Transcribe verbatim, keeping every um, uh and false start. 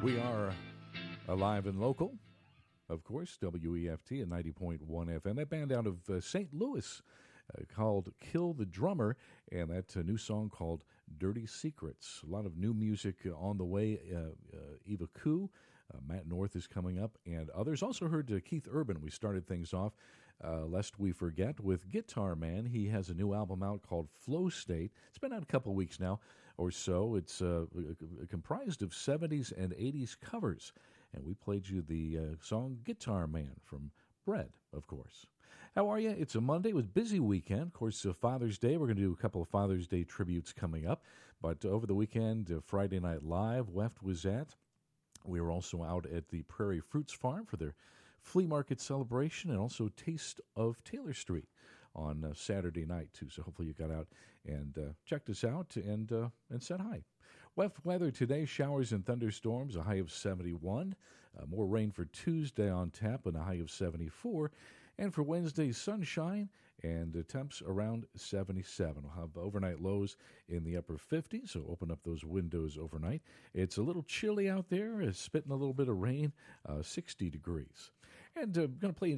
We are alive and local, of course, W E F T at ninety point one F M. That band out of uh, Saint Louis uh, called Kill the Drummer, and that uh, new song called Dirty Secrets. A lot of new music on the way. Uh, uh, Eva Koo, uh, Matt North is coming up, and others. Also heard uh, Keith Urban. We started things off, uh, lest we forget, with Guitar Man. He has a new album out called Flow State. It's been out a couple of weeks now or so. It's uh, comprised of seventies and eighties covers. And we played you the uh, song Guitar Man from Bread, of course. How are you? It's a Monday. It was a busy weekend. Of course, uh, Father's Day. We're going to do a couple of Father's Day tributes coming up. But uh, over the weekend, uh, Friday Night Live, Weft was at. We were also out at the Prairie Fruits Farm for their flea market celebration, and also Taste of Taylor Street on uh, Saturday night, too. So hopefully you got out and uh, checked us out and uh, and said hi. Wet weather today, showers and thunderstorms, a high of seventy-one. Uh, more rain for Tuesday on tap, and a high of seventy-four. And for Wednesday, sunshine and uh, temps around seventy-seven. We'll have overnight lows in the upper fifties, so open up those windows overnight. It's a little chilly out there, uh, spitting a little bit of rain, uh, sixty degrees. And I'm uh, going to play